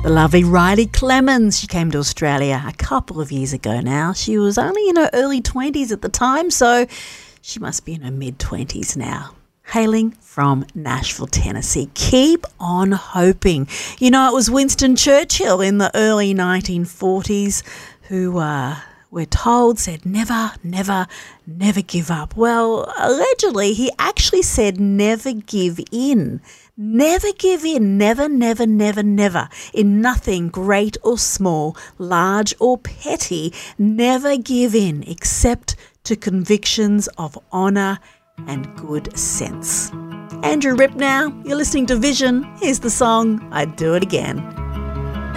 The lovely Riley Clemens. She came to Australia a couple of years ago now. She was only in her early 20s at the time, so she must be in her mid-20s now. Hailing from Nashville, Tennessee. Keep on hoping. You know, it was Winston Churchill in the early 1940s who we're told said never, never, never give up. Well, allegedly he actually said never give in. Never give in, never, never, never, never, in nothing great or small, large or petty, never give in except to convictions of honour and good sense. Andrew Ripnow, you're listening to Vision. Here's the song, I'd Do It Again.